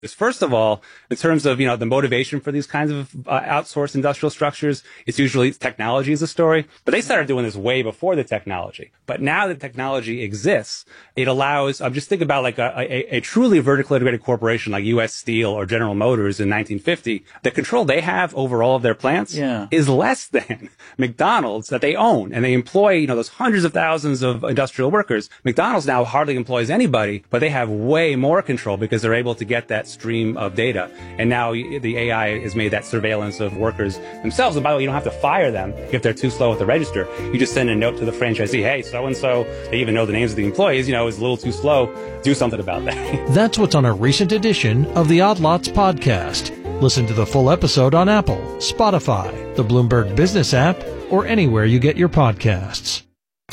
First of all, in terms of, the motivation for these kinds of outsourced industrial structures, it's usually technology is a story. But they started doing this way before the technology. But now that technology exists, it allows, just think about like a truly vertically integrated corporation like U.S. Steel or General Motors in 1950. The control they have over all of their plants is less than McDonald's that they own. And they employ, those hundreds of thousands of industrial workers. McDonald's now hardly employs anybody, but they have way more control because they're able to get that stream of data. And now the AI has made that surveillance of workers themselves. And by the way, you don't have to fire them if they're too slow at the register. You just send a note to the franchisee, hey, so-and-so, they even know the names of the employees, is a little too slow. Do something about that. That's what's on a recent edition of the Odd Lots podcast. Listen to the full episode on Apple, Spotify, the Bloomberg Business app, or anywhere you get your podcasts.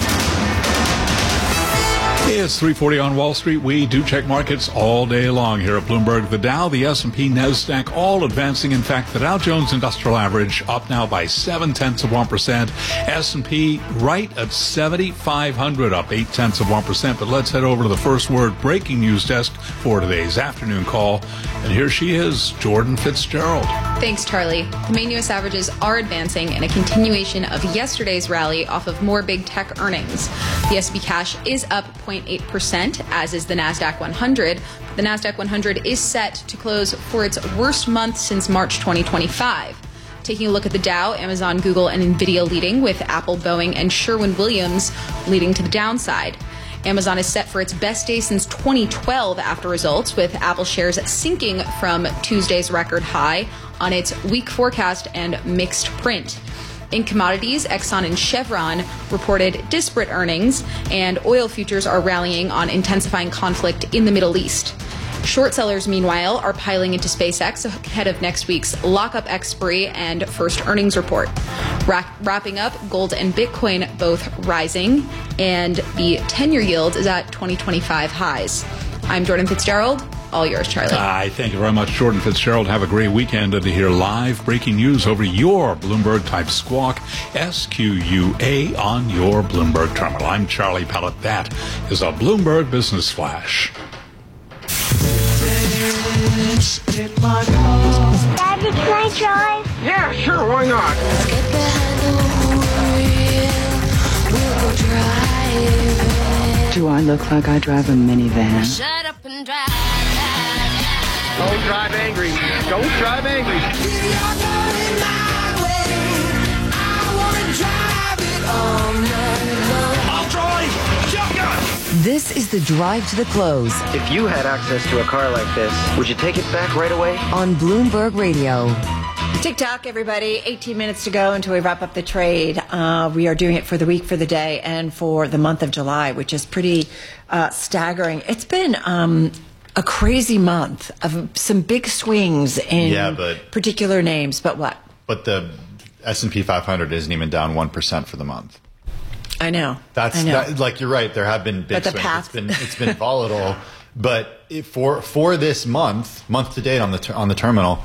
It's 3:40 on Wall Street. We do check markets all day long here at Bloomberg. The Dow, the S&P, NASDAQ, all advancing. In fact, the Dow Jones Industrial Average up now by 0.7%. S&P right at 7,500, up 0.8%. But let's head over to the First Word breaking news desk for today's afternoon call. And here she is, Jordan Fitzgerald. Thanks, Charlie. The main U.S. averages are advancing in a continuation of yesterday's rally off of more big tech earnings. The S&P cash is up 0.8%, as is the NASDAQ 100. The NASDAQ 100 is set to close for its worst month since March 2025. Taking a look at the Dow, Amazon, Google, and NVIDIA leading, with Apple, Boeing, and Sherwin-Williams leading to the downside. Amazon is set for its best day since 2012 after results, with Apple shares sinking from Tuesday's record high on its weak forecast and mixed print. In commodities, Exxon and Chevron reported disparate earnings, and oil futures are rallying on intensifying conflict in the Middle East. Short sellers, meanwhile, are piling into SpaceX ahead of next week's lockup expiry and first earnings report. Wrapping up, gold and Bitcoin both rising, and the 10-year yield is at 2025 highs. I'm Jordan Fitzgerald. All yours, Charlie. Thank you very much, Jordan Fitzgerald. Have a great weekend to hear live breaking news over your Bloomberg-type squawk, SQUA, on your Bloomberg terminal. I'm Charlie Pellet. That is a Bloomberg Business Flash. Daddy, can I drive? Yeah, sure, why not? Let's get behind the wheel. We'll go driving. Do I look like I drive a minivan? Shut up and drive. Don't drive angry. Don't drive angry. We are going my way. I want to drive it all night long. I'll drive. Shotgun. This is the Drive to the Close If you had access to a car like this, would you take it back right away? on Bloomberg Radio. TikTok, everybody. 18 minutes to go until we wrap up the trade. We are doing it for the week, for the day, and for the month of July, which is pretty staggering. It's been a crazy month of some big swings in particular names. But what? But the S&P 500 isn't even down 1% for the month. I know. Like you're right. There have been big swings. It's been volatile. But for this month to date on the terminal,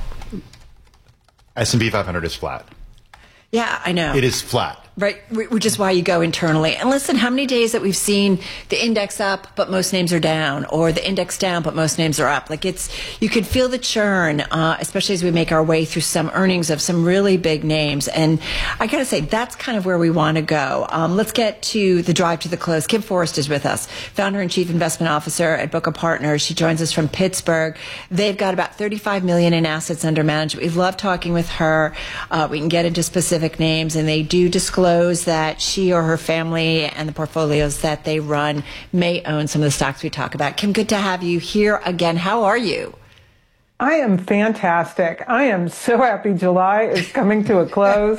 S&P 500 is flat. Yeah, I know. It is flat. Right, which is why you go internally. And listen, how many days that we've seen the index up, but most names are down, or the index down, but most names are up. Like you could feel the churn, especially as we make our way through some earnings of some really big names. And I got to say, that's kind of where we want to go. Let's get to the Drive to the Close. Kim Forrest is with us, founder and chief investment officer at Boca Partners. She joins us from Pittsburgh. They've got about $35 million in assets under management. We love talking with her. We can get into specific names, and they do disclose that she or her family and the portfolios that they run may own some of the stocks we talk about. Kim, good to have you here again. How are you? I am fantastic. I am so happy July is coming to a close.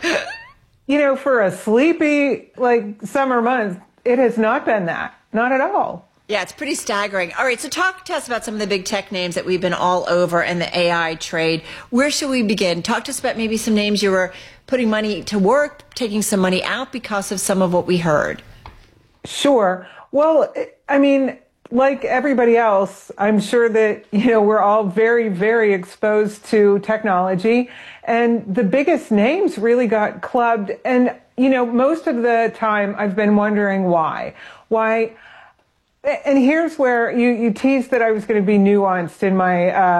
For a sleepy, summer month, it has not been that. Not at all. Yeah, it's pretty staggering. All right, so talk to us about some of the big tech names that we've been all over in the AI trade. Where should we begin? Talk to us about maybe some names you were putting money to work, taking some money out because of some of what we heard. Sure. Well, I mean, like everybody else, I'm sure that, we're all very, very exposed to technology. And the biggest names really got clubbed. And, most of the time I've been wondering why. And here's where you teased that I was going to be nuanced in my